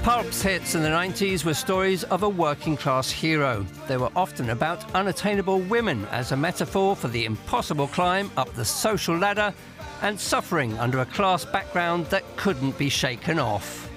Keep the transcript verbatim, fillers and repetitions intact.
Pulp's hits in the nineties were stories of a working-class hero. They were often about unattainable women as a metaphor for the impossible climb up the social ladder and suffering under a class background that couldn't be shaken off.